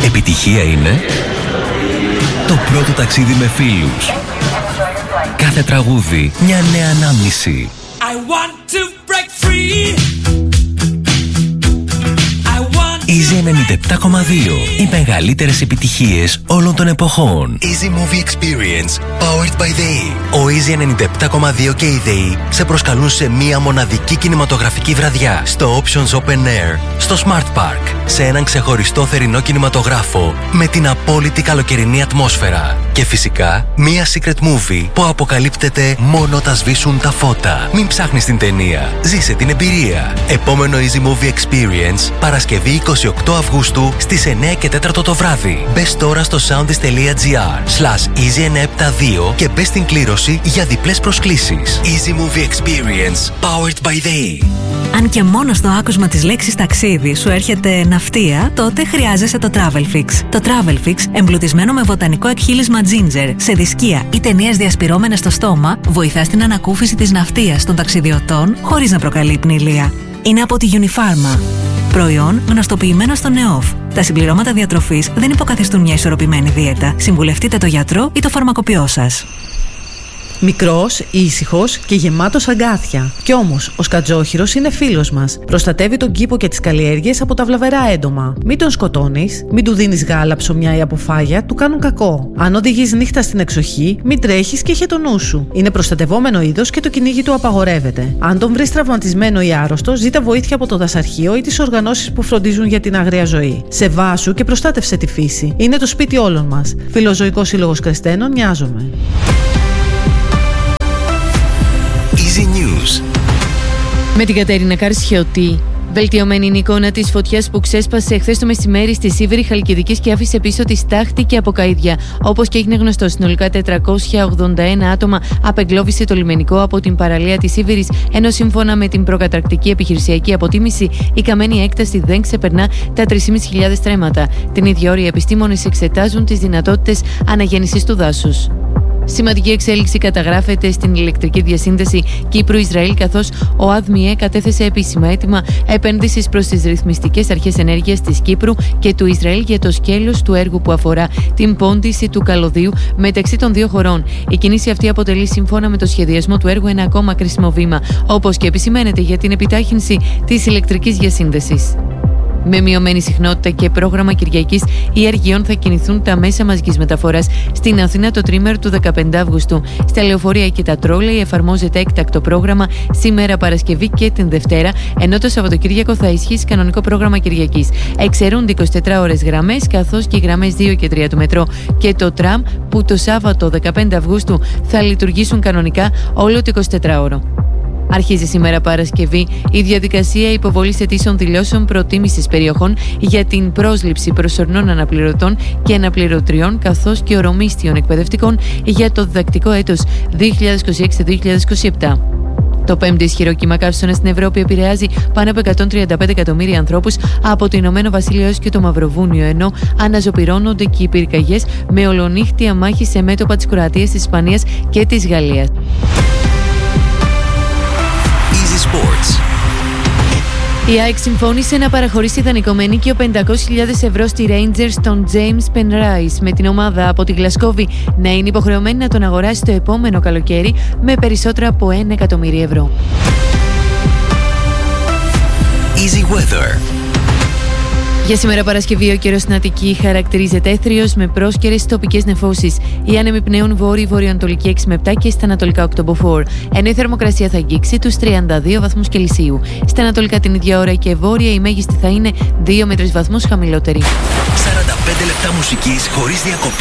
Επιτυχία είναι το πρώτο ταξίδι με φίλους. Κάθε τραγούδι μια νέα ανάμνηση. I want to break free. Easy 97,2. Οι μεγαλύτερες επιτυχίες όλων των εποχών. Easy Movie Experience, powered by the E. Ο Easy 97,2 και η The E σε προσκαλούν σε μία μοναδική κινηματογραφική βραδιά στο Options Open Air, στο Smart Park, σε έναν ξεχωριστό θερινό κινηματογράφο με την απόλυτη καλοκαιρινή ατμόσφαιρα. Και φυσικά, μία secret movie που αποκαλύπτεται μόνο όταν σβήσουν τα φώτα. Μην ψάχνεις την ταινία. Ζήσε την εμπειρία. Επόμενο Easy Movie Experience, Παρασκευή 28 Αυγούστου στις 9 και 4 το βράδυ. Μπες τώρα στο soundis.gr/easy972 και μπες στην κλήρωση για διπλές προσκλήσεις. Easy Movie Experience, powered by the E. Αν και μόνο στο άκουσμα της λέξης ταξίδι σου έρχεται ναυτία, τότε χρειάζεσαι το Travel Fix. Το Travel Fix, εμπλουτισμένο με βοτανικό εκχύλισμα ginger, σε δισκία ή ταινίες διασπυρώμενες στο στόμα, βοηθά στην ανακούφιση της ναυτίας των ταξιδιωτών χωρίς να προκαλεί πνηλεία. Είναι από τη Unifarma. Προϊόν γνωστοποιημένο στο ΝΕΟΦ. Τα συμπληρώματα διατροφής δεν υποκαθιστούν μια ισορροπημένη δίαιτα. Συμβουλευτείτε το γιατρό ή το φαρμακοποιό σας. Μικρός, ήσυχος και γεμάτος αγκάθια. Κι όμως, ο σκατζόχυρος είναι φίλος μας. Προστατεύει τον κήπο και τις καλλιέργειες από τα βλαβερά έντομα. Μην τον σκοτώνεις, μην του δίνεις γάλα, ψωμιά ή αποφάγια, του κάνουν κακό. Αν οδηγείς νύχτα στην εξοχή, μην τρέχεις και είχε το νου σου. Είναι προστατευόμενο είδος και το κυνήγι του απαγορεύεται. Αν τον βρεις τραυματισμένο ή άρρωστο, ζήτα βοήθεια από το δασαρχείο ή τις οργανώσεις που φροντίζουν για την αγρία ζωή. Σεβάσου και προστάτευσε τη φύση. Είναι το σπίτι όλων μας. Φιλοζωικός Σύλλογος Κρεστένων, νοιάζομαι. Easy News. Με την Κατερίνα Καρσιώτη. Βελτιωμένη είναι η εικόνα της φωτιάς που ξέσπασε χθες το μεσημέρι στη Σίβηρη Χαλκιδικής και άφησε πίσω τη στάχτη και αποκαΐδια. Όπως και έγινε γνωστό, συνολικά 481 άτομα απεγκλώβησε το λιμενικό από την παραλία της Σίβηρης, ενώ σύμφωνα με την προκαταρκτική επιχειρησιακή αποτίμηση, η καμένη έκταση δεν ξεπερνά τα 3.500 στρέμματα. Την ίδια ώρα οι επιστήμονες εξετάζουν τις δυνατότητες αναγέννησης του δάσους. Σημαντική εξέλιξη καταγράφεται στην ηλεκτρική διασύνδεση Κύπρου-Ισραήλ, καθώς ο ΑΔΜΙΕ κατέθεσε επίσημα αίτημα επένδυσης προς τις ρυθμιστικές αρχές ενέργειας της Κύπρου και του Ισραήλ για το σκέλος του έργου που αφορά την πόντιση του καλωδίου μεταξύ των δύο χωρών. Η κίνηση αυτή αποτελεί, σύμφωνα με το σχεδιασμό του έργου, ένα ακόμα κρίσιμο βήμα, όπως και επισημαίνεται, για την επιτάχυνση της ηλεκτρικής διασύνδεσης. Με μειωμένη συχνότητα και πρόγραμμα Κυριακής ή Αργιών θα κινηθούν τα μέσα μαζικής μεταφοράς στην Αθήνα το τρίμερο του 15 Αυγούστου. Στα λεωφορεία και τα τρόλεϊ εφαρμόζεται έκτακτο πρόγραμμα σήμερα Παρασκευή και την Δευτέρα, ενώ το Σαββατοκύριακο θα ισχύσει κανονικό πρόγραμμα Κυριακής. Εξαιρούνται 24 ώρες γραμμές, καθώς και οι γραμμές 2 και 3 του μετρό και το τραμ, που το Σάββατο 15 Αυγούστου θα λειτουργήσουν κανονικά όλο το 24ωρο. Αρχίζει σήμερα Παρασκευή η διαδικασία υποβολής αιτήσεων δηλώσεων προτίμησης περιοχών για την πρόσληψη προσωρινών αναπληρωτών και αναπληρωτριών, καθώς και ορομίστιων εκπαιδευτικών για το διδακτικό έτος 2026-2027. Το πέμπτο ισχυρό κύμα καύσωνα στην Ευρώπη επηρεάζει πάνω από 135 εκατομμύρια ανθρώπους από το Ηνωμένο Βασίλειο έως και το Μαυροβούνιο, ενώ αναζωπυρώνονται και οι πυρκαγιές με ολονύχτια μάχη σε μέτωπα της Κροατίας, της Ισπανίας και της Γαλλίας. Sports. Η ΑΕΚ συμφώνησε να παραχωρήσει δανεικό μενίκιο 500.000 ευρώ στη Rangers στον James Penrice, με την ομάδα από τη Γλασκόβη να είναι υποχρεωμένη να τον αγοράσει το επόμενο καλοκαίρι με περισσότερα από 1 εκατομμύριο ευρώ. Easy Weather. Για σήμερα Παρασκευή ο καιρός στην Αττική χαρακτηρίζεται έθριος με πρόσκαιρες τοπικές νεφώσεις. Οι άνεμοι πνέουν βόρειο-βορειοανατολική 6 με 7 και στα ανατολικά 8 μποφόρ. Ενώ η θερμοκρασία θα αγγίξει τους 32 βαθμούς Κελσίου. Στα ανατολικά την ίδια ώρα και βόρεια η μέγιστη θα είναι 2 με 3 βαθμούς χαμηλότερη. 45 λεπτά μουσικής χωρίς διακοπή.